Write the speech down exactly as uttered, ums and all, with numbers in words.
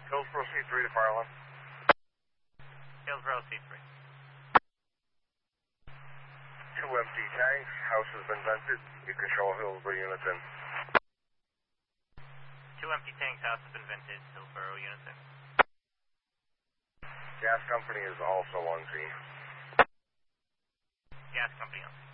Hillsborough C three to fire line. Hillsborough C three. Two empty tanks. House has been vented. You can show Hillsborough units in. Two empty tanks. House has been vented. Hillsborough units in. Gas company is also on scene. Gas company on scene.